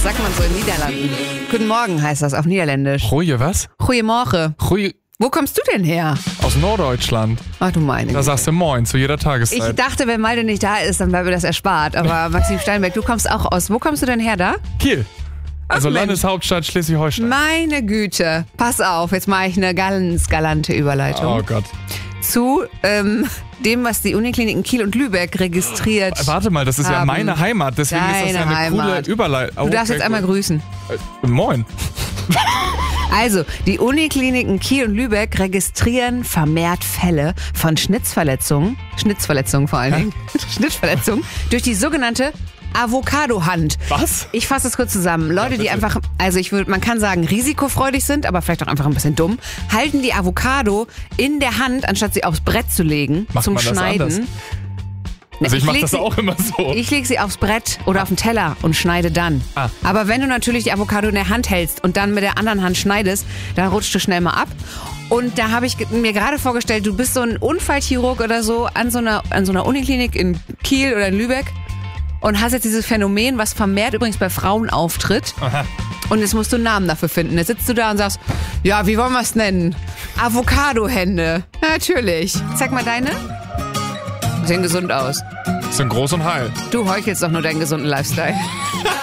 sagt man so in Niederlanden. Guten Morgen heißt das auf Niederländisch. Goeie was? Goeiemorgen. Wo kommst du denn her? Aus Norddeutschland. Ach du meine Da Güte. sagst du Moin zu jeder Ich Tageszeit. dachte, wenn Malte nicht da ist, dann bleibt mir das erspart. Aber Maxim Steinberg, du kommst auch aus. Wo kommst du denn her da? Kiel. Also Mensch. Landeshauptstadt Schleswig-Holstein. Meine Güte. Pass auf, jetzt mache ich eine ganz galante Überleitung. Oh Gott. Zu dem, was die Unikliniken Kiel und Lübeck registriert. Warte mal, das ist ja haben. meine Heimat. Deswegen ist das ja Deine eine coole Heimat. Überleitung. Du darfst jetzt einmal grüßen. Moin. Also, die Unikliniken Kiel und Lübeck registrieren vermehrt Fälle von Schnittverletzungen vor allen Dingen, Schnittverletzungen durch die sogenannte Avocado-Hand. Was? Ich fasse es kurz zusammen. Leute, die einfach, man kann sagen, risikofreudig sind, aber vielleicht auch einfach ein bisschen dumm, halten die Avocado in der Hand, anstatt sie aufs Brett zu legen, Macht zum man das Schneiden. anders? Also ich mache leg das sie- auch immer so. Ich lege sie aufs Brett oder auf den Teller und schneide dann. Ah. Aber wenn du natürlich die Avocado in der Hand hältst und dann mit der anderen Hand schneidest, dann rutscht du schnell mal ab. Und da habe ich mir gerade vorgestellt, du bist so ein Unfallchirurg oder so an so einer Uniklinik in Kiel oder in Lübeck und hast jetzt dieses Phänomen, was vermehrt übrigens bei Frauen auftritt. Aha. Und jetzt musst du einen Namen dafür finden. Jetzt sitzt du da und sagst, ja, wie wollen wir es nennen? Avocado-Hände. Natürlich. Zeig mal deine. Sehen gesund aus. Sind groß und heil. Du heuchelst doch nur deinen gesunden Lifestyle.